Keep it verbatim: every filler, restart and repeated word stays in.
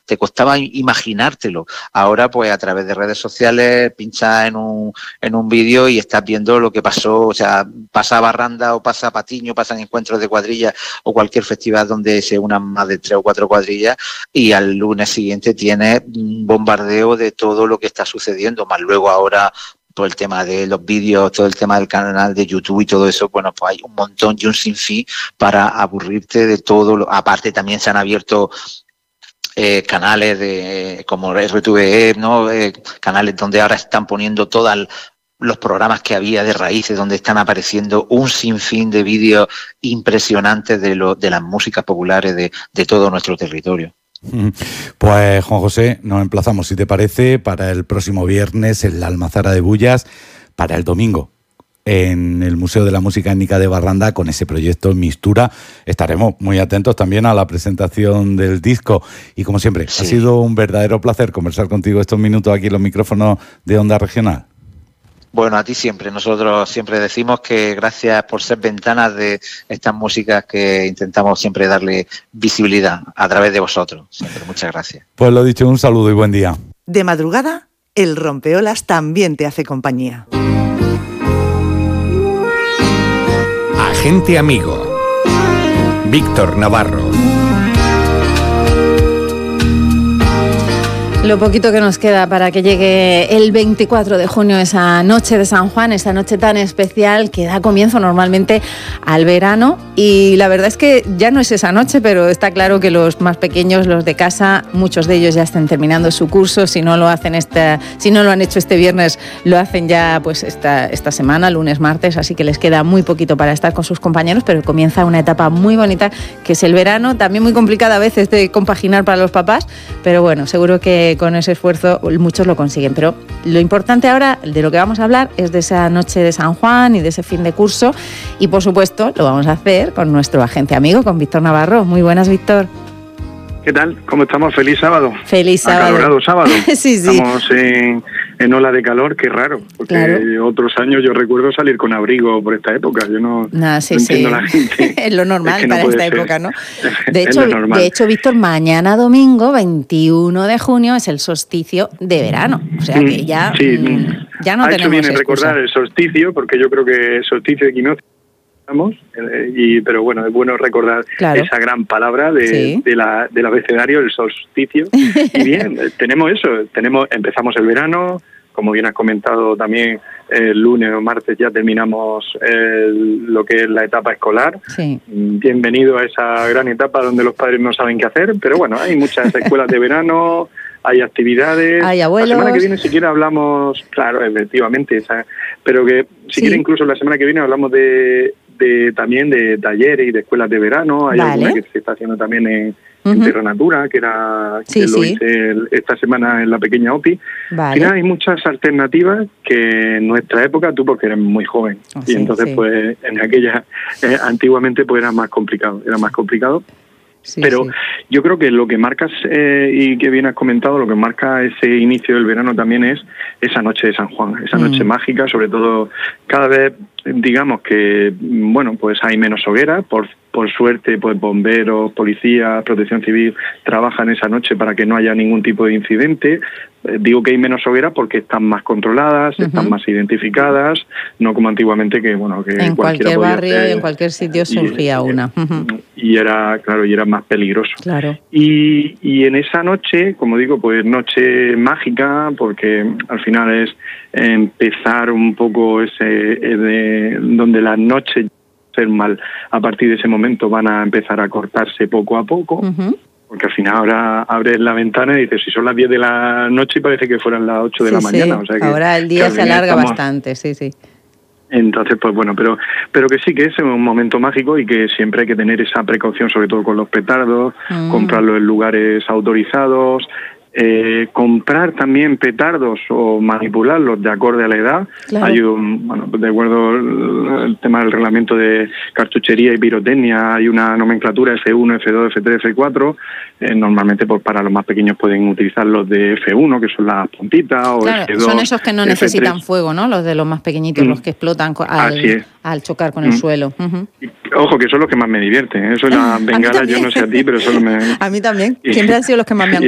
te costaba imaginártelo. Ahora, pues a través de redes sociales, pinchas en un, en un vídeo y estás viendo lo que pasó, o sea, pasa Barranda o pasa Patiño, pasan encuentros de cuadrillas o cualquier festival donde se unan más de tres o cuatro cuadrillas, y al lunes siguiente tienes un bombardeo de todo lo que está sucediendo, más luego ahora todo el tema de los vídeos, todo el tema del canal de YouTube y todo eso. Bueno, pues hay un montón y un sinfín para aburrirte de todo. Lo, aparte también se han abierto eh, canales de como R T V E, ¿no? Eh, canales donde ahora están poniendo todas los programas que había de raíces, donde están apareciendo un sinfín de vídeos impresionantes de, lo, de las músicas populares de, de todo nuestro territorio. Pues Juan José, nos emplazamos, si te parece, para el próximo viernes en la Almazara de Bullas, para el domingo en el Museo de la Música Étnica de Barranda con ese proyecto Mistura. Estaremos muy atentos también a la presentación del disco y, como siempre, sí, ha sido un verdadero placer conversar contigo estos minutos aquí en los micrófonos de Onda Regional. Bueno, a ti siempre. Nosotros siempre decimos que gracias por ser ventanas de estas músicas que intentamos siempre darle visibilidad a través de vosotros. Siempre, muchas gracias. Pues lo dicho, un saludo y buen día. De madrugada, el rompeolas también te hace compañía. Agente Amigo. Víctor Navarro. Lo poquito que nos queda para que llegue el veinticuatro de junio, esa noche de San Juan, esa noche tan especial que da comienzo normalmente al verano. Y la verdad es que ya no es esa noche, pero está claro que los más pequeños, los de casa, muchos de ellos ya están terminando su curso. Si no lo hacen esta, si no lo han hecho este viernes, lo hacen ya pues esta, esta semana, lunes, martes, así que les queda muy poquito para estar con sus compañeros, pero comienza una etapa muy bonita que es el verano, también muy complicada a veces de compaginar para los papás, pero bueno, seguro que con ese esfuerzo muchos lo consiguen. Pero lo importante ahora, de lo que vamos a hablar, es de esa noche de San Juan y de ese fin de curso, y por supuesto lo vamos a hacer con nuestro agente amigo, con Víctor Navarro. Muy buenas, Víctor. ¿Qué tal? ¿Cómo estamos? Feliz sábado. Feliz sábado. Acalorado sábado. Sí, sí. Estamos en, en ola de calor, qué raro, porque claro, otros años yo recuerdo salir con abrigo por esta época. Yo no, nah, sí, no entiendo sí. la gente. Es lo normal es que para no esta ser. época, ¿no? De hecho, de hecho, Víctor, mañana domingo, veintiuno de junio, es el solsticio de verano. O sea que ya, sí, mmm, ya no a tenemos eso viene excusa. Recordar el solsticio, porque yo creo que el solsticio de equinoccio, y pero bueno, es bueno recordar claro. esa gran palabra de, sí. de la del abecedario, el solsticio. Y bien, tenemos eso, tenemos empezamos el verano, como bien has comentado también, el lunes o martes ya terminamos el, lo que es la etapa escolar. Sí. Bienvenido a esa gran etapa donde los padres no saben qué hacer, pero bueno, hay muchas escuelas de verano, hay actividades. Hay abuelos. La semana que viene si quiere hablamos, claro, efectivamente, esa, pero que si sí. quiere incluso la semana que viene hablamos de De, también de talleres y de escuelas de verano. Hay vale. alguna que se está haciendo también en, uh-huh. en Terra Natura, que era sí, que lo sí. hice el, esta semana en la pequeña O P I. Vale. Al final hay muchas alternativas que en nuestra época, tú porque eres muy joven, oh, y sí, entonces sí. pues en aquella, eh, antiguamente pues era más complicado, era más complicado. Sí, Pero sí. yo creo que lo que marcas, eh, y que bien has comentado, lo que marca ese inicio del verano también es esa noche de San Juan, esa noche mm. mágica, sobre todo cada vez, digamos que, bueno, pues hay menos hogueras, por por suerte, pues bomberos, policías, protección civil trabajan esa noche para que no haya ningún tipo de incidente. Eh, digo que hay menos hogueras porque están más controladas, uh-huh. están más identificadas, no como antiguamente que, bueno, que en cualquier barrio hacer, y en cualquier sitio surgía y, una. Uh-huh. Y era, claro, y era más peligroso. Claro. Y, y en esa noche, como digo, pues noche mágica, porque al final es empezar un poco ese, de, donde las noches mal, a partir de ese momento van a empezar a cortarse poco a poco, uh-huh. porque al final ahora abres la ventana y dices, si son las diez de la noche y parece que fueran las ocho de sí, la mañana. Sí. O sea que, ahora el día se alarga estamos... bastante, sí, sí. Entonces, pues bueno, pero pero que sí que es un momento mágico y que siempre hay que tener esa precaución, sobre todo con los petardos, mm. comprarlos en lugares autorizados, Eh, comprar también petardos o manipularlos de acorde a la edad. Claro. Hay un, bueno, de acuerdo al tema del reglamento de cartuchería y pirotecnia, hay una nomenclatura F uno, F dos, F tres, F cuatro. Eh, normalmente pues para los más pequeños pueden utilizar los de F uno, que son las puntitas, o claro, F dos. Son esos que no F tres. Necesitan fuego, ¿no? Los de los más pequeñitos, mm. los que explotan al, al chocar con mm. el suelo. Uh-huh. Ojo, que son los que más me divierten. Eso es la bengala, yo no sé a ti, pero solo me... A mí también. Siempre han sido los que más me han